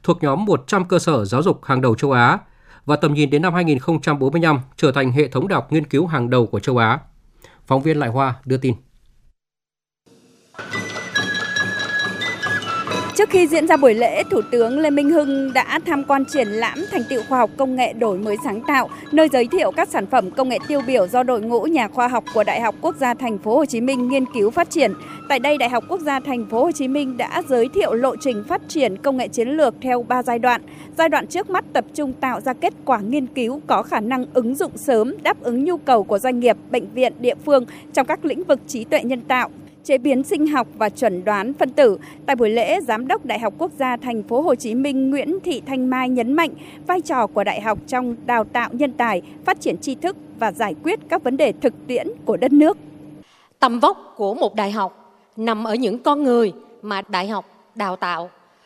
thuộc nhóm 100 cơ sở giáo dục hàng đầu châu Á và tầm nhìn đến năm 2045 trở thành hệ thống đại học nghiên cứu hàng đầu của châu Á. Phóng viên Lại Hoa đưa tin. Trước khi diễn ra buổi lễ, Thủ tướng Lê Minh Hưng đã tham quan triển lãm thành tựu khoa học công nghệ đổi mới sáng tạo, nơi giới thiệu các sản phẩm công nghệ tiêu biểu do đội ngũ nhà khoa học của Đại học Quốc gia Thành phố Hồ Chí Minh nghiên cứu phát triển. Tại đây, Đại học Quốc gia Thành phố Hồ Chí Minh đã giới thiệu lộ trình phát triển công nghệ chiến lược theo 3 giai đoạn. Giai đoạn trước mắt tập trung tạo ra kết quả nghiên cứu có khả năng ứng dụng sớm, đáp ứng nhu cầu của doanh nghiệp, bệnh viện, địa phương trong các lĩnh vực trí tuệ nhân tạo, chế biến sinh học và chẩn đoán phân tử. Tại buổi lễ, Giám đốc Đại học Quốc gia Thành phố Hồ Chí Minh Nguyễn Thị Thanh Mai nhấn mạnh vai trò của đại học trong đào tạo nhân tài, phát triển tri thức và giải quyết các vấn đề thực tiễn của đất nước. Tầm vóc của một đại học nằm ở những con người mà đại học đào tạo,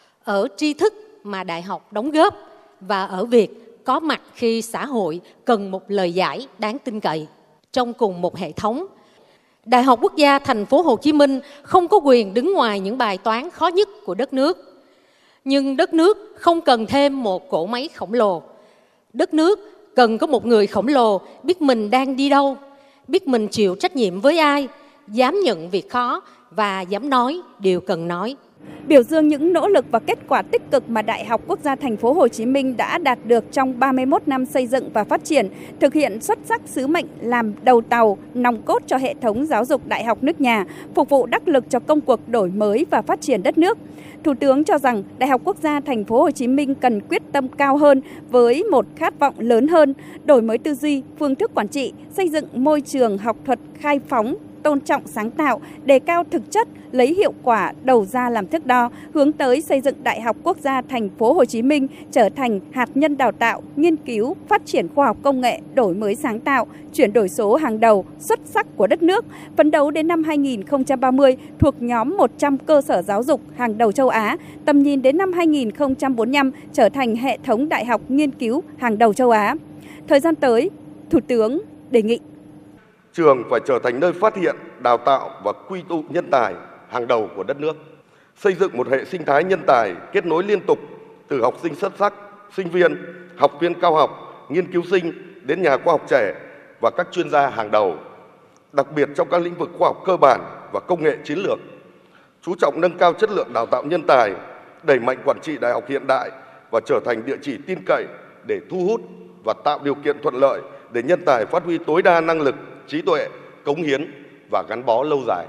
ở tri thức mà đại học đóng góp và ở việc có mặt khi xã hội cần một lời giải đáng tin cậy. Trong cùng một hệ thống, Đại học Quốc gia Thành phố Hồ Chí Minh không có quyền đứng ngoài những bài toán khó nhất của đất nước. Nhưng đất nước không cần thêm một cỗ máy khổng lồ. Đất nước cần có một người khổng lồ biết mình đang đi đâu, biết mình chịu trách nhiệm với ai, dám nhận việc khó và dám nói điều cần nói. Biểu dương những nỗ lực và kết quả tích cực mà Đại học Quốc gia Thành phố Hồ Chí Minh đã đạt được trong 31 năm xây dựng và phát triển, thực hiện xuất sắc sứ mệnh làm đầu tàu, nòng cốt cho hệ thống giáo dục đại học nước nhà, phục vụ đắc lực cho công cuộc đổi mới và phát triển đất nước. Thủ tướng cho rằng Đại học Quốc gia Thành phố Hồ Chí Minh cần quyết tâm cao hơn với một khát vọng lớn hơn, đổi mới tư duy, phương thức quản trị, xây dựng môi trường học thuật khai phóng, tôn trọng sáng tạo, đề cao thực chất, lấy hiệu quả đầu ra làm thước đo, hướng tới xây dựng Đại học Quốc gia Thành phố Hồ Chí Minh trở thành hạt nhân đào tạo, nghiên cứu, phát triển khoa học công nghệ, đổi mới sáng tạo, chuyển đổi số hàng đầu, xuất sắc của đất nước, phấn đấu đến năm 2030 thuộc nhóm 100 cơ sở giáo dục hàng đầu châu Á, tầm nhìn đến năm 2045 trở thành hệ thống đại học nghiên cứu hàng đầu châu Á. Thời gian tới, Thủ tướng đề nghị trường phải trở thành nơi phát hiện, đào tạo và quy tụ nhân tài hàng đầu của đất nước. Xây dựng một hệ sinh thái nhân tài kết nối liên tục từ học sinh xuất sắc, sinh viên, học viên cao học, nghiên cứu sinh đến nhà khoa học trẻ và các chuyên gia hàng đầu, đặc biệt trong các lĩnh vực khoa học cơ bản và công nghệ chiến lược. Chú trọng nâng cao chất lượng đào tạo nhân tài, đẩy mạnh quản trị đại học hiện đại và trở thành địa chỉ tin cậy để thu hút và tạo điều kiện thuận lợi để nhân tài phát huy tối đa năng lực, trí tuệ, cống hiến và gắn bó lâu dài.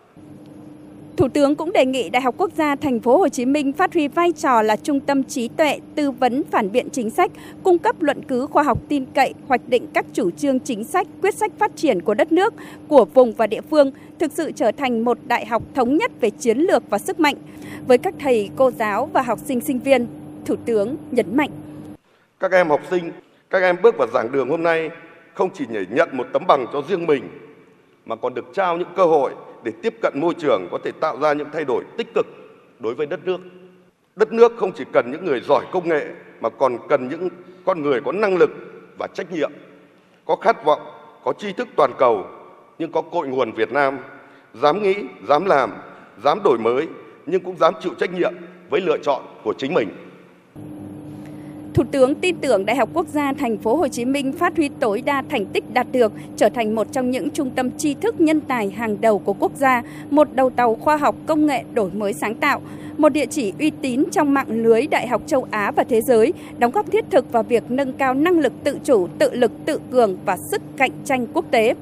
Thủ tướng cũng đề nghị Đại học Quốc gia Thành phố Hồ Chí Minh phát huy vai trò là trung tâm trí tuệ, tư vấn phản biện chính sách, cung cấp luận cứ khoa học tin cậy, hoạch định các chủ trương chính sách, quyết sách phát triển của đất nước, của vùng và địa phương, thực sự trở thành một đại học thống nhất về chiến lược và sức mạnh. Với các thầy, cô giáo và học sinh sinh viên, Thủ tướng nhấn mạnh. Các em học sinh, các em bước vào giảng đường hôm nay không chỉ nhận một tấm bằng cho riêng mình, mà còn được trao những cơ hội để tiếp cận môi trường có thể tạo ra những thay đổi tích cực đối với đất nước. Đất nước không chỉ cần những người giỏi công nghệ mà còn cần những con người có năng lực và trách nhiệm, có khát vọng, có tri thức toàn cầu nhưng có cội nguồn Việt Nam, dám nghĩ, dám làm, dám đổi mới nhưng cũng dám chịu trách nhiệm với lựa chọn của chính mình. Thủ tướng tin tưởng Đại học Quốc gia Thành phố Hồ Chí Minh phát huy tối đa thành tích đạt được, trở thành một trong những trung tâm tri thức nhân tài hàng đầu của quốc gia, một đầu tàu khoa học công nghệ đổi mới sáng tạo, một địa chỉ uy tín trong mạng lưới đại học châu Á và thế giới, đóng góp thiết thực vào việc nâng cao năng lực tự chủ, tự lực, tự cường và sức cạnh tranh quốc tế.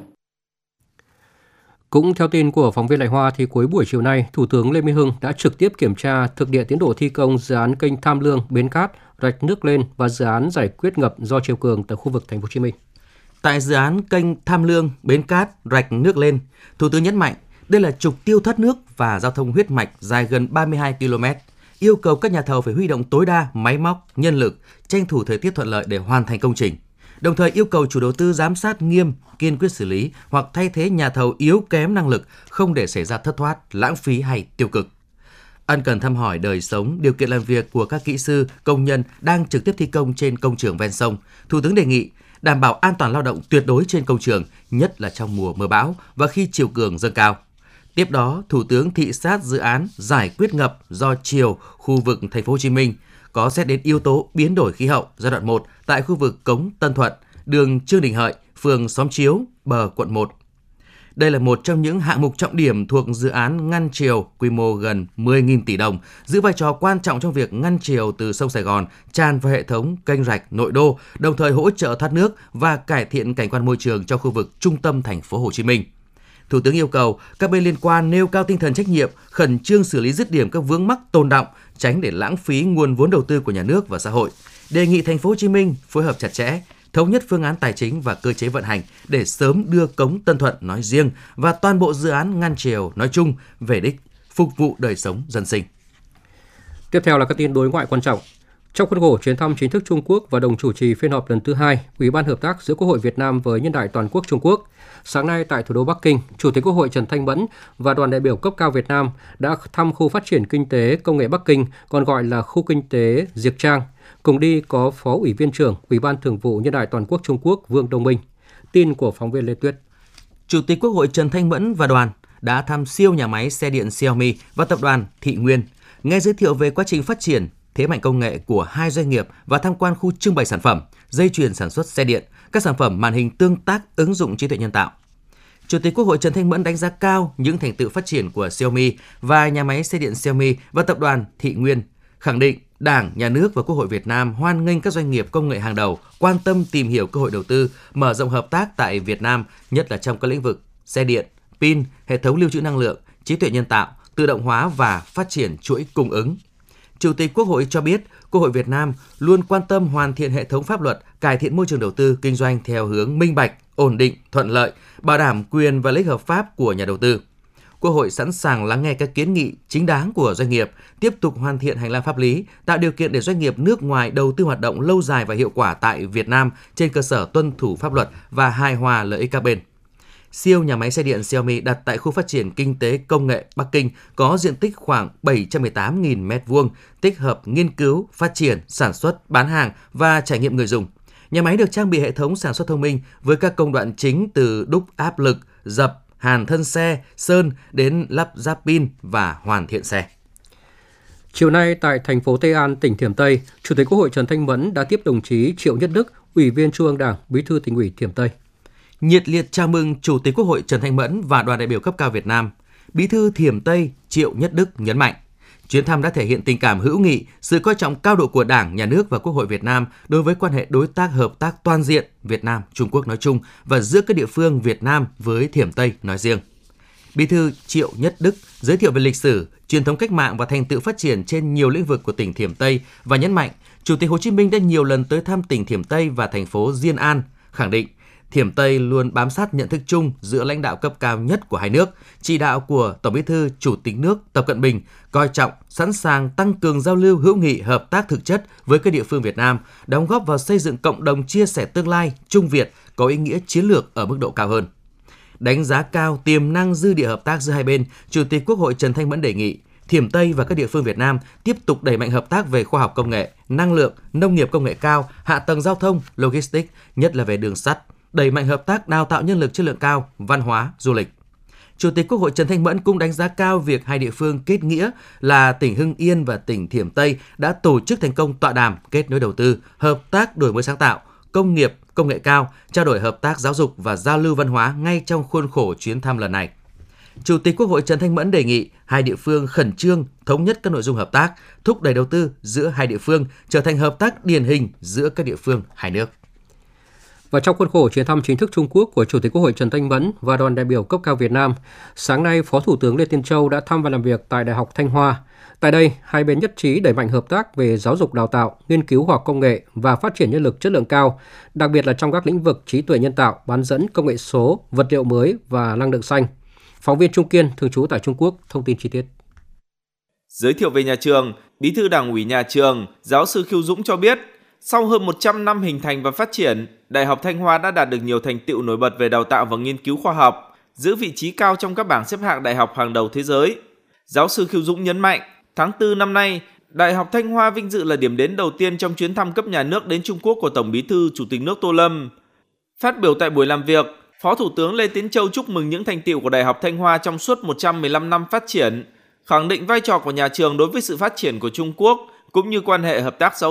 Cũng theo tin của phóng viên Lại Hoa thì cuối buổi chiều nay, Thủ tướng Lê Minh Hưng đã trực tiếp kiểm tra thực địa tiến độ thi công dự án kênh Tham Lương Bến Cát rạch nước lên và dự án giải quyết ngập do triều cường tại khu vực Thành phố Hồ Chí Minh. Tại dự án kênh Tham Lương Bến Cát rạch nước lên, Thủ tướng nhấn mạnh đây là trục tiêu thoát nước và giao thông huyết mạch dài gần 32 km, yêu cầu các nhà thầu phải huy động tối đa máy móc, nhân lực, tranh thủ thời tiết thuận lợi để hoàn thành công trình. Đồng thời yêu cầu chủ đầu tư giám sát nghiêm, kiên quyết xử lý hoặc thay thế nhà thầu yếu kém năng lực, không để xảy ra thất thoát, lãng phí hay tiêu cực. Ân cần thăm hỏi đời sống, điều kiện làm việc của các kỹ sư, công nhân đang trực tiếp thi công trên công trường ven sông. Thủ tướng đề nghị đảm bảo an toàn lao động tuyệt đối trên công trường, nhất là trong mùa mưa bão và khi triều cường dâng cao. Tiếp đó, Thủ tướng thị sát dự án giải quyết ngập do triều khu vực Thành phố Hồ Chí Minh, có xét đến yếu tố biến đổi khí hậu giai đoạn 1 tại khu vực cống Tân Thuận, đường Trương Đình Hợi, phường Xóm Chiếu, bờ quận 1. Đây là một trong những hạng mục trọng điểm thuộc dự án ngăn triều quy mô gần 10.000 tỷ đồng, giữ vai trò quan trọng trong việc ngăn triều từ sông Sài Gòn tràn vào hệ thống kênh rạch nội đô, đồng thời hỗ trợ thoát nước và cải thiện cảnh quan môi trường cho khu vực trung tâm thành phố Hồ Chí Minh. Thủ tướng yêu cầu các bên liên quan nêu cao tinh thần trách nhiệm, khẩn trương xử lý dứt điểm các vướng mắc tồn đọng, tránh để lãng phí nguồn vốn đầu tư của nhà nước và xã hội. Đề nghị thành phố Hồ Chí Minh phối hợp chặt chẽ, thống nhất phương án tài chính và cơ chế vận hành để sớm đưa cống Tân Thuận nói riêng và toàn bộ dự án ngăn triều nói chung về đích, phục vụ đời sống dân sinh. Tiếp theo là các tin đối ngoại quan trọng. Trong khuôn khổ chuyến thăm chính thức Trung Quốc và đồng chủ trì phiên họp lần thứ 2, Ủy ban Hợp tác giữa Quốc hội Việt Nam với Nhân đại Toàn quốc Trung Quốc, sáng nay tại thủ đô Bắc Kinh, Chủ tịch Quốc hội Trần Thanh Mẫn và đoàn đại biểu cấp cao Việt Nam đã thăm khu phát triển kinh tế công nghệ Bắc Kinh, còn gọi là khu kinh tế Diệc Trang. Cùng đi có Phó Ủy viên trưởng Ủy ban Thường vụ Nhân đại Toàn quốc Trung Quốc Vương Đông Minh. Tin của phóng viên Lê Tuyết. Chủ tịch Quốc hội Trần Thanh Mẫn và đoàn đã thăm siêu nhà máy xe điện Xiaomi và tập đoàn Thị Nguyên, nghe giới thiệu về quá trình phát triển, thế mạnh công nghệ của hai doanh nghiệp và tham quan khu trưng bày sản phẩm, dây chuyền sản xuất xe điện, các sản phẩm màn hình tương tác ứng dụng trí tuệ nhân tạo. Chủ tịch Quốc hội Trần Thanh Mẫn đánh giá cao những thành tựu phát triển của Xiaomi và nhà máy xe điện Xiaomi và tập đoàn Thị Nguyên, khẳng định Đảng, Nhà nước và Quốc hội Việt Nam hoan nghênh các doanh nghiệp công nghệ hàng đầu quan tâm tìm hiểu cơ hội đầu tư, mở rộng hợp tác tại Việt Nam, nhất là trong các lĩnh vực xe điện, pin, hệ thống lưu trữ năng lượng, trí tuệ nhân tạo, tự động hóa và phát triển chuỗi cung ứng. Chủ tịch Quốc hội cho biết, Quốc hội Việt Nam luôn quan tâm hoàn thiện hệ thống pháp luật, cải thiện môi trường đầu tư kinh doanh theo hướng minh bạch, ổn định, thuận lợi, bảo đảm quyền và lợi ích hợp pháp của nhà đầu tư. Quốc hội sẵn sàng lắng nghe các kiến nghị chính đáng của doanh nghiệp, tiếp tục hoàn thiện hành lang pháp lý, tạo điều kiện để doanh nghiệp nước ngoài đầu tư hoạt động lâu dài và hiệu quả tại Việt Nam trên cơ sở tuân thủ pháp luật và hài hòa lợi ích các bên. Siêu nhà máy xe điện Xiaomi đặt tại khu phát triển kinh tế công nghệ Bắc Kinh có diện tích khoảng 718.000 m2, tích hợp nghiên cứu, phát triển, sản xuất, bán hàng và trải nghiệm người dùng. Nhà máy được trang bị hệ thống sản xuất thông minh với các công đoạn chính từ đúc áp lực, dập, hàn thân xe, sơn đến lắp ráp pin và hoàn thiện xe. Chiều nay tại thành phố Tây An, tỉnh Thiểm Tây, Chủ tịch Quốc hội Trần Thanh Mẫn đã tiếp đồng chí Triệu Nhất Đức, Ủy viên Trung ương Đảng, Bí thư Tỉnh ủy Thiểm Tây. Nhiệt liệt chào mừng Chủ tịch Quốc hội Trần Thanh Mẫn và đoàn đại biểu cấp cao Việt Nam. Bí thư Thiểm Tây Triệu Nhất Đức nhấn mạnh, chuyến thăm đã thể hiện tình cảm hữu nghị, sự coi trọng cao độ của Đảng, Nhà nước và Quốc hội Việt Nam đối với quan hệ đối tác hợp tác toàn diện Việt Nam, Trung Quốc nói chung và giữa các địa phương Việt Nam với Thiểm Tây nói riêng. Bí thư Triệu Nhất Đức giới thiệu về lịch sử, truyền thống cách mạng và thành tựu phát triển trên nhiều lĩnh vực của tỉnh Thiểm Tây và nhấn mạnh Chủ tịch Hồ Chí Minh đã nhiều lần tới thăm tỉnh Thiểm Tây và thành phố Diên An, khẳng định Thiểm Tây luôn bám sát nhận thức chung giữa lãnh đạo cấp cao nhất của hai nước, chỉ đạo của Tổng Bí thư Chủ tịch nước Tập Cận Bình, coi trọng, sẵn sàng tăng cường giao lưu hữu nghị hợp tác thực chất với các địa phương Việt Nam, đóng góp vào xây dựng cộng đồng chia sẻ tương lai Trung Việt có ý nghĩa chiến lược ở mức độ cao hơn. Đánh giá cao tiềm năng dư địa hợp tác giữa hai bên, Chủ tịch Quốc hội Trần Thanh Mẫn đề nghị Thiểm Tây và các địa phương Việt Nam tiếp tục đẩy mạnh hợp tác về khoa học công nghệ, năng lượng, nông nghiệp công nghệ cao, hạ tầng giao thông, logistics, nhất là về đường sắt, đẩy mạnh hợp tác đào tạo nhân lực chất lượng cao, văn hóa, du lịch. Chủ tịch Quốc hội Trần Thanh Mẫn cũng đánh giá cao việc hai địa phương kết nghĩa là tỉnh Hưng Yên và tỉnh Thiểm Tây đã tổ chức thành công tọa đàm kết nối đầu tư, hợp tác đổi mới sáng tạo, công nghiệp, công nghệ cao, trao đổi hợp tác giáo dục và giao lưu văn hóa ngay trong khuôn khổ chuyến thăm lần này. Chủ tịch Quốc hội Trần Thanh Mẫn đề nghị hai địa phương khẩn trương thống nhất các nội dung hợp tác, thúc đẩy đầu tư giữa hai địa phương trở thành hợp tác điển hình giữa các địa phương hai nước. Và trong khuôn khổ chuyến thăm chính thức Trung Quốc của Chủ tịch Quốc hội Trần Thanh Mẫn và đoàn đại biểu cấp cao Việt Nam, sáng nay Phó Thủ tướng Lê Tiên Châu đã thăm và làm việc tại Đại học Thanh Hoa. Tại đây, hai bên nhất trí đẩy mạnh hợp tác về giáo dục đào tạo, nghiên cứu khoa học công nghệ và phát triển nhân lực chất lượng cao, đặc biệt là trong các lĩnh vực trí tuệ nhân tạo, bán dẫn, công nghệ số, vật liệu mới và năng lượng xanh. Phóng viên Trung Kiên, thường trú tại Trung Quốc, thông tin chi tiết. Giới thiệu về nhà trường, Bí thư Đảng ủy nhà trường, Giáo sư Khiêu Dũng cho biết, sau hơn 100 năm hình thành và phát triển, Đại học Thanh Hoa đã đạt được nhiều thành tựu nổi bật về đào tạo và nghiên cứu khoa học, giữ vị trí cao trong các bảng xếp hạng đại học hàng đầu thế giới. Giáo sư Khiêu Dũng nhấn mạnh, tháng 4 năm nay, Đại học Thanh Hoa vinh dự là điểm đến đầu tiên trong chuyến thăm cấp nhà nước đến Trung Quốc của Tổng Bí thư Chủ tịch nước Tô Lâm. Phát biểu tại buổi làm việc, Phó Thủ tướng Lê Tiến Châu chúc mừng những thành tựu của Đại học Thanh Hoa trong suốt 115 năm phát triển, khẳng định vai trò của nhà trường đối với sự phát triển của Trung Quốc, cũng như quan hệ hợp tác giáo